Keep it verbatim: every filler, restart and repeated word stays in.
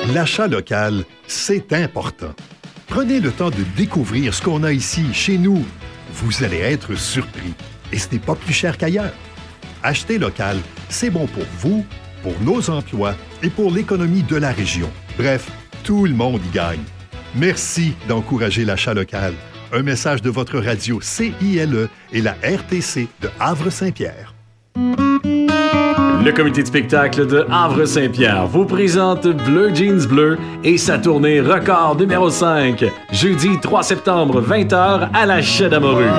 L'achat local, c'est important. Prenez le temps de découvrir ce qu'on a ici, chez nous. Vous allez être surpris. Et ce n'est pas plus cher qu'ailleurs. Acheter local, c'est bon pour vous, pour nos emplois et pour l'économie de la région. Bref, tout le monde y gagne. Merci d'encourager l'achat local. Un message de votre radio C I L E et la R T C de Havre-Saint-Pierre. Le comité de spectacle de Havre-Saint-Pierre vous présente Bleu Jeans Bleu et sa tournée record numéro cinq, jeudi trois septembre, vingt heures à la Chaie d'Amorue.